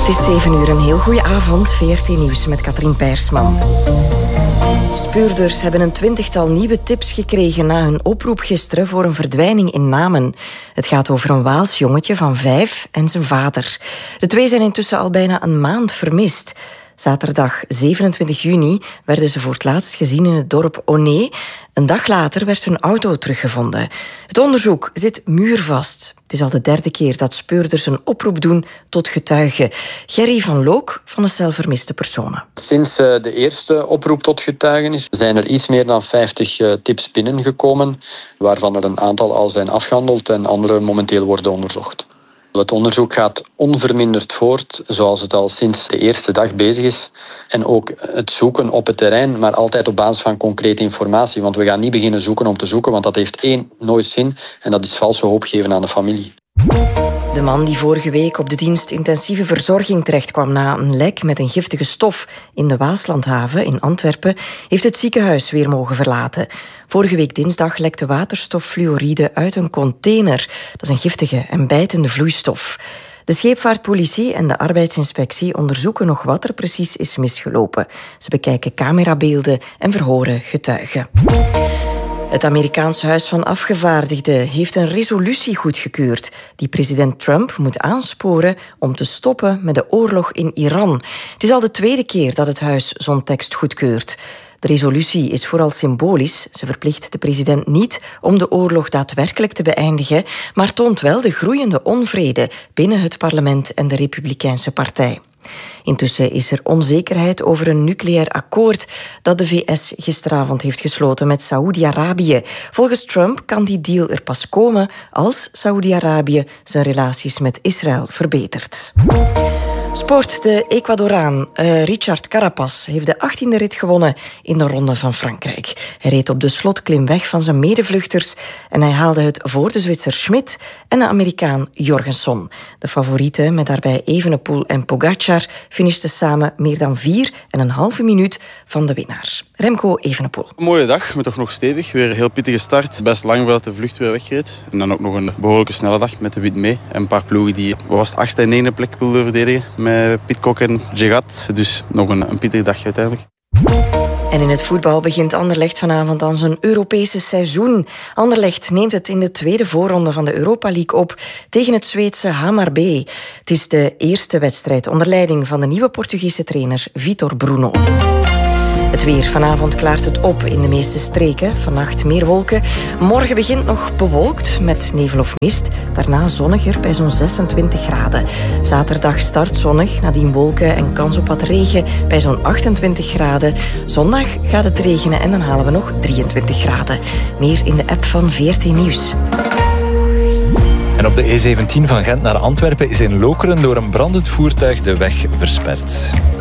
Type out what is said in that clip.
Het is 7 uur, een heel goede avond. VRT Nieuws met Katrien Peirsman. Speurders hebben een 20-tal nieuwe tips gekregen na hun oproep gisteren voor een verdwijning in Namen. Het gaat over een Waals jongetje van 5 en zijn vader. De twee zijn intussen al bijna een maand vermist. Zaterdag 27 juni werden ze voor het laatst gezien in het dorp Oné. Een dag later werd hun auto teruggevonden. Het onderzoek zit muurvast. Het is al de 3e keer dat speurders een oproep doen tot getuigen. Gerry van Look van de Cel Vermiste Personen. Sinds de eerste oproep tot getuigenis zijn er iets meer dan 50 tips binnengekomen, waarvan er een aantal al zijn afgehandeld en andere momenteel worden onderzocht. Het onderzoek gaat onverminderd voort, zoals het al sinds de eerste dag bezig is. En ook het zoeken op het terrein, maar altijd op basis van concrete informatie. Want we gaan niet beginnen zoeken om te zoeken, want dat heeft nooit zin. En dat is valse hoop geven aan de familie. De man die vorige week op de dienst intensieve verzorging terechtkwam na een lek met een giftige stof in de Waaslandhaven in Antwerpen, heeft het ziekenhuis weer mogen verlaten. Vorige week dinsdag lekte waterstoffluoride uit een container. Dat is een giftige en bijtende vloeistof. De scheepvaartpolitie en de arbeidsinspectie onderzoeken nog wat er precies is misgelopen. Ze bekijken camerabeelden en verhoren getuigen. Het Amerikaans Huis van Afgevaardigden heeft een resolutie goedgekeurd die president Trump moet aansporen om te stoppen met de oorlog in Iran. Het is al de 2e keer dat het huis zo'n tekst goedkeurt. De resolutie is vooral symbolisch. Ze verplicht de president niet om de oorlog daadwerkelijk te beëindigen, maar toont wel de groeiende onvrede binnen het parlement en de Republikeinse Partij. Intussen is er onzekerheid over een nucleair akkoord dat de VS gisteravond heeft gesloten met Saoedi-Arabië. Volgens Trump kan die deal er pas komen als Saoedi-Arabië zijn relaties met Israël verbetert. Sport. De Ecuadoraan Richard Carapaz heeft de 18e rit gewonnen in de Ronde van Frankrijk. Hij reed op de slotklim weg van zijn medevluchters en hij haalde het voor de Zwitser Schmidt en de Amerikaan Jorgenson. De favorieten, met daarbij Evenepoel en Pogacar, finishten samen meer dan 4,5 minuut van de winnaar. Remco Evenepoel. Een mooie dag, maar toch nog stevig. Weer een heel pittige start. Best lang voordat de vlucht weer wegreed. En dan ook nog een behoorlijke snelle dag met de wit mee. En een paar ploegen die 8e en 9e plek wilden verdedigen. Met Pidcock en Gerard. Dus nog een pittig dagje uiteindelijk. En in het voetbal begint Anderlecht vanavond aan zijn Europese seizoen. Anderlecht neemt het in de tweede voorronde van de Europa League op tegen het Zweedse Hammarby. Het is de eerste wedstrijd onder leiding van de nieuwe Portugese trainer Vitor Bruno. Het weer. Vanavond klaart het op in de meeste streken. Vannacht meer wolken. Morgen begint nog bewolkt met nevel of mist. Daarna zonniger bij zo'n 26 graden. Zaterdag start zonnig, nadien wolken en kans op wat regen bij zo'n 28 graden. Zondag gaat het regenen en dan halen we nog 23 graden. Meer in de app van VRT Nieuws. En op de E17 van Gent naar Antwerpen is in Lokeren door een brandend voertuig de weg versperd.